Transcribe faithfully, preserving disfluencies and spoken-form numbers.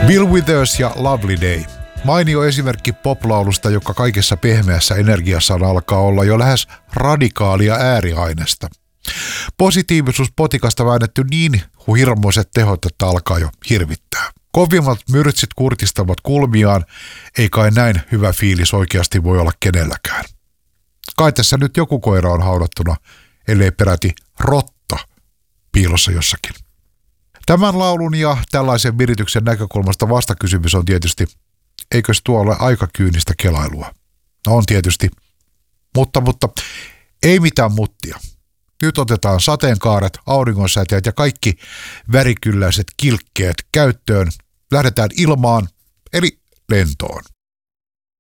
Bill Withers ja Lovely Day. Mainio esimerkki poplaulusta, joka kaikessa pehmeässä energiassaan alkaa olla jo lähes radikaalia ääriainesta. Positiivisuuspotikasta väännetty niin hirmoiset tehot, että alkaa jo hirvittää. Kovimmat myrtsit kurtistavat kulmiaan, ei kai näin hyvä fiilis oikeasti voi olla kenelläkään. Kai tässä nyt joku koira on haudattuna, ellei peräti rotta piilossa jossakin. Tämän laulun ja tällaisen virityksen näkökulmasta vastakysymys on tietysti, eikös tuo ole aika kyynistä kelailua? No on tietysti, mutta, mutta ei mitään muttia. Nyt otetaan sateenkaaret, auringonsäteet ja kaikki värikylläiset kilkkeet käyttöön. Lähdetään ilmaan, eli lentoon.